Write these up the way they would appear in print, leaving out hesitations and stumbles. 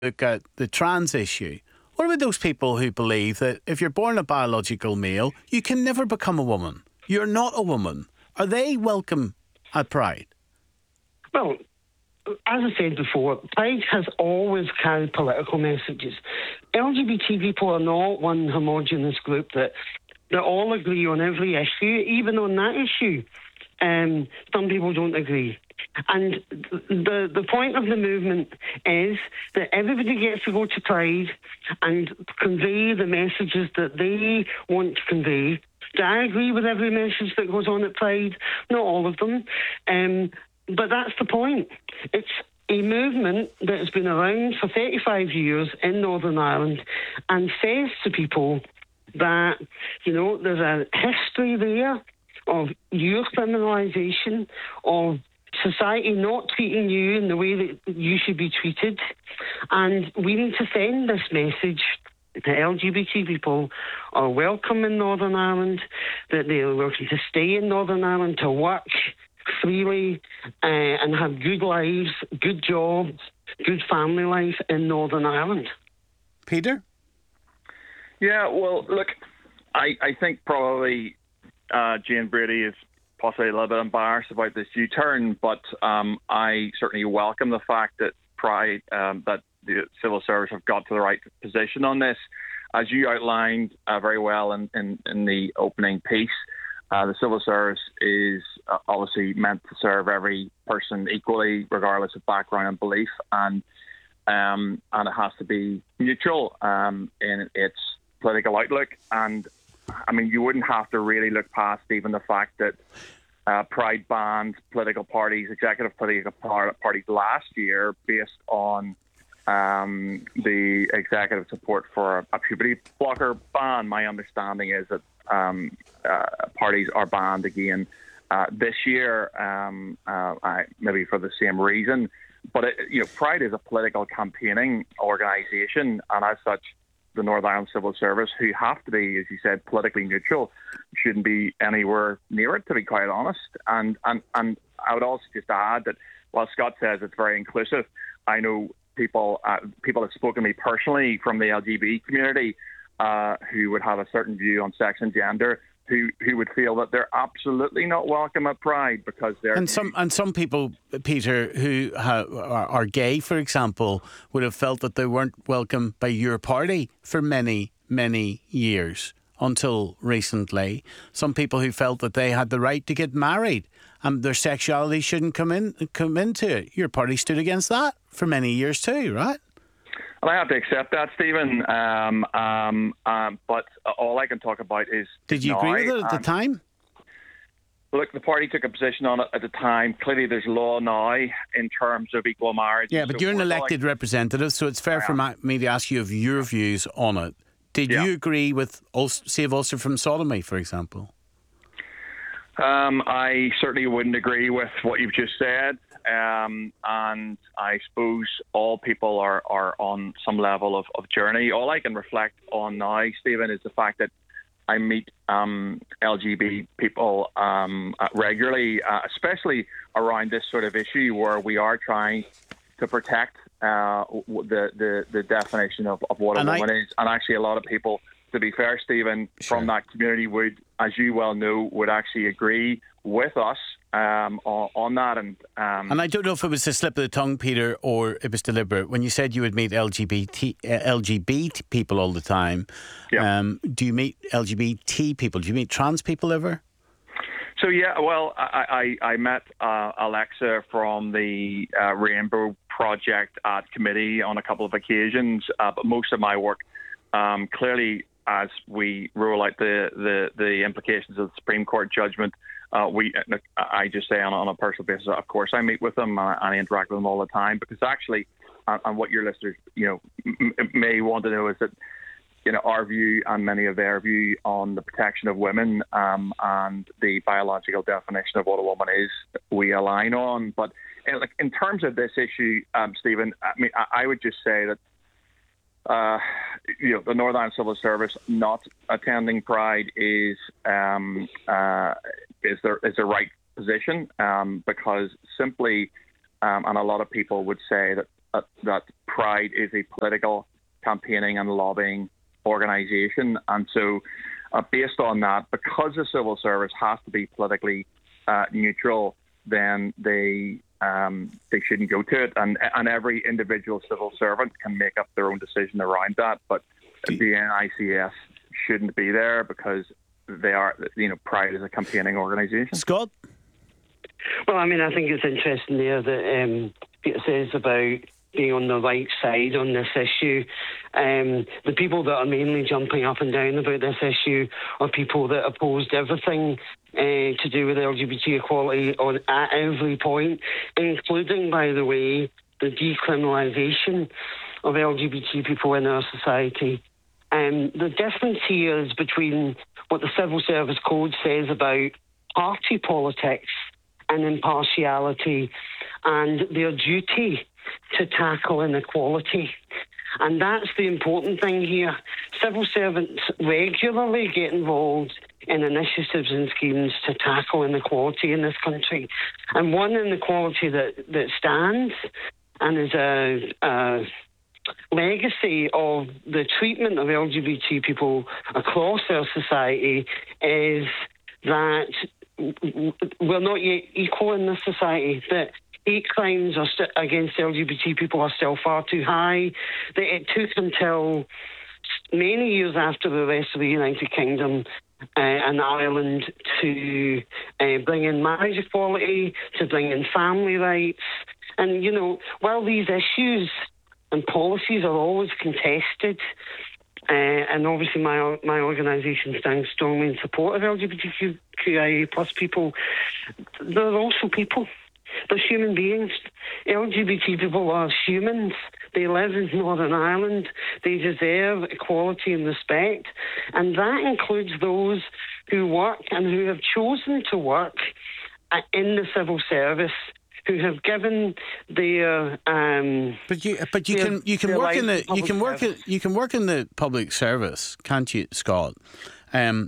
look at the trans issue. What about those people who believe that if you're born a biological male, you can never become a woman? You're not a woman. Are they welcome at Pride? Well, as I said before, Pride has always carried political messages. LGBT people are not one homogenous group that all agree on every issue. Even on that issue, some people don't agree. And the point of the movement is that everybody gets to go to Pride and convey the messages that they want to convey. Do I agree with every message that goes on at Pride? Not all of them. But that's the point. It's a movement that has been around for 35 years in Northern Ireland and says to people that, there's a history there of your criminalisation, of society not treating you in the way that you should be treated. And we need to send this message that LGBT people are welcome in Northern Ireland, that they are welcome to stay in Northern Ireland, to work freely and have good lives, good jobs, good family life in Northern Ireland. Peter? Yeah, well, look, I think probably Jane Brady is possibly a little bit embarrassed about this U-turn, but I certainly welcome the fact that Pride, that the civil service have got to the right position on this. As you outlined very well in the opening piece, the civil service is obviously meant to serve every person equally, regardless of background and belief, and it has to be neutral in its political outlook. And I mean, you wouldn't have to really look past even the fact that Pride banned political parties, executive political parties last year based on the executive support for a puberty blocker ban. My understanding is that parties are banned again this year, maybe for the same reason. But Pride is a political campaigning organisation, and as such, the Northern Ireland Civil Service, who have to be, as you said, politically neutral, shouldn't be anywhere near it, to be quite honest. And I would also just add that while Scott says it's very inclusive, I know people have spoken to me personally from the LGBT community who would have a certain view on sex and gender, who would feel that they're absolutely not welcome at Pride because they're... And some people, Peter, who are gay, for example, would have felt that they weren't welcome by your party for many, many years until recently. Some people who felt that they had the right to get married and their sexuality shouldn't come into it. Your party stood against that for many years too, right? Well, I have to accept that, Stephen. But all I can talk about is... Did you agree with it at the time? Look, the party took a position on it at the time. Clearly, there's law now in terms of equal marriage. Yeah, but you're an elected representative, so it's fair for me to ask you of your views on it. Did you agree with Save Ulster from sodomy, for example? I certainly wouldn't agree with what you've just said. And I suppose all people are on some level of journey. All I can reflect on now, Stephen, is the fact that I meet LGBT people regularly, especially around this sort of issue where we are trying to protect the definition of what a woman is. And actually a lot of people, to be fair, Stephen, from that community would, as you well know, would actually agree with us on that. And I don't know if it was a slip of the tongue, Peter, or it was deliberate. When you said you would meet LGBT people all the time, do you meet LGBT people? Do you meet trans people ever? So, yeah, well, I met Alexa from the Rainbow Project at committee on a couple of occasions, but most of my work, clearly, as we rule out the implications of the Supreme Court judgment, I just say on a personal basis, of course, I meet with them and I interact with them all the time, because actually, and what your listeners, may want to know is that, our view and many of their view on the protection of women and the biological definition of what a woman is, we align on. But in terms of this issue, Stephen, I mean, I would just say that the Northern Ireland Civil Service not attending Pride is the right position, because simply, and a lot of people would say that that Pride is a political campaigning and lobbying organisation, and so based on that, because the civil service has to be politically neutral, then they shouldn't go to it, and every individual civil servant can make up their own decision around that. But the NICS shouldn't be there because they are, Pride is a campaigning organisation. Scott? Well, I mean, I think it's interesting there that Peter says about being on the right side on this issue. The people that are mainly jumping up and down about this issue are people that opposed everything to do with LGBT equality at every point, including, by the way, the decriminalisation of LGBT people in our society. The difference here is between what the Civil Service Code says about party politics and impartiality and their duty to tackle inequality. And that's the important thing here. Civil servants regularly get involved in initiatives and schemes to tackle inequality in this country. And one inequality that stands and is a legacy of the treatment of LGBT people across our society is that we're not yet equal in this society, that hate crimes against LGBT people are still far too high, that it took until many years after the rest of the United Kingdom and Ireland to bring in marriage equality, to bring in family rights. And, while these issues and policies are always contested, and obviously my organisation stands strongly in support of LGBTQIA plus people, there are also people. They're human beings. LGBT people are humans. They live in Northern Ireland. They deserve equality and respect. And that includes those who work and who have chosen to work in the civil service, who have given their But you can work in the public service, can't you, Scott? And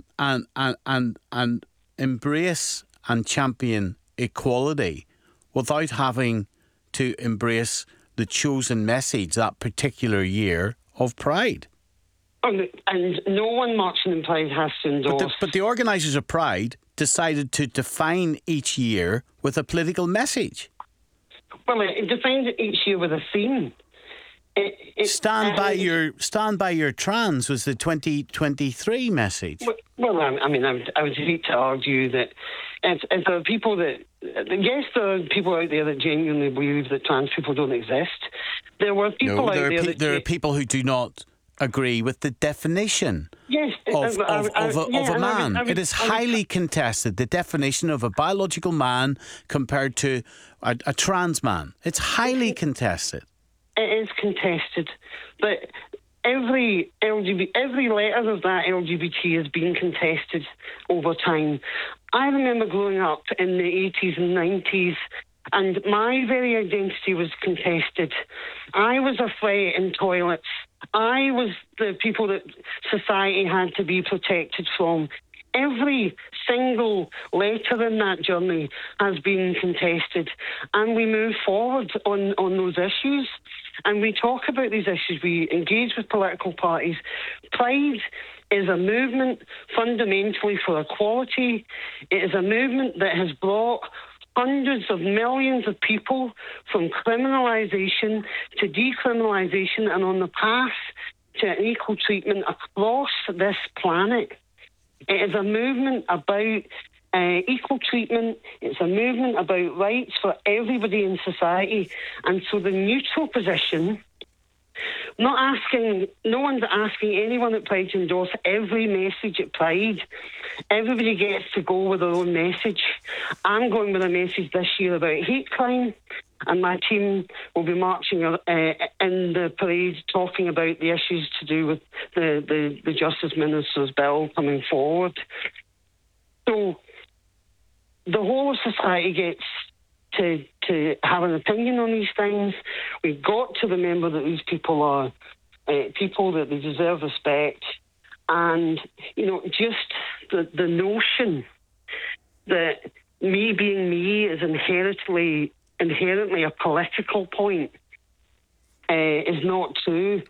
embrace and champion equality without having to embrace the chosen message that particular year of Pride. And no one marching in Pride has to endorse. But the organisers of Pride decided to define each year with a political message. Well, it defines it each year with a theme. Stand by your trans was the 2023 message. Well, I mean, I would hate to argue that if there are people that, yes, there are people out there that genuinely believe that trans people don't exist. There were people out there there are people who do not agree with the definition of a man. It is highly contested, the definition of a biological man compared to a trans man. It's highly contested. It is contested, but every letter of that LGBT has been contested over time. I remember growing up in the 80s and 90s, and my very identity was contested. I was a threat in toilets. I was the people that society had to be protected from. Every single letter in that journey has been contested, and we move forward on those issues, and we talk about these issues. We engage with political parties. Pride is a movement fundamentally for equality. It is a movement that has brought hundreds of millions of people from criminalisation to decriminalisation and on the path to an equal treatment across this planet. It is a movement about equal treatment. It's a movement about rights for everybody in society. And so the neutral position, no one's asking anyone at Pride to endorse every message at Pride. Everybody gets to go with their own message. I'm going with a message this year about hate crime, and my team will be marching in the parade talking about the issues to do with the Justice Minister's bill coming forward. So the whole of society gets to have an opinion on these things. We've got to remember that these people are people that they deserve respect. And, just the notion that me being me is inherently a political point is not true.